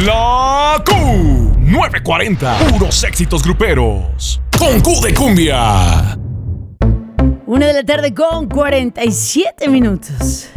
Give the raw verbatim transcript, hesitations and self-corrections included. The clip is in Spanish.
La Q novecientos cuarenta, puros éxitos gruperos. Con Q de cumbia. Una de la tarde con cuarenta y siete minutos.